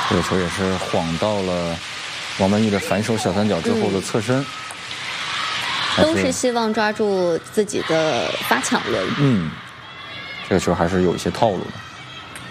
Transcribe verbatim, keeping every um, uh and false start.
这个球也是晃到了王曼玉的反手小三角之后的侧身， 嗯、都是希望抓住自己的发抢轮。 嗯，这个球还是有一些套路的。